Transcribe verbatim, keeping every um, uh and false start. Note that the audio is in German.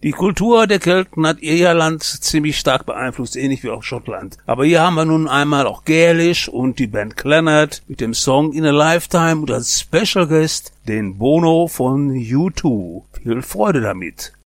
Die Kultur der Kelten hat Irland ziemlich stark beeinflusst, ähnlich wie auch Schottland. Aber hier haben wir nun einmal auch Gälisch und die Band Clannad mit dem Song In a Lifetime und als Special Guest den Bono von U zwei. Viel Freude damit.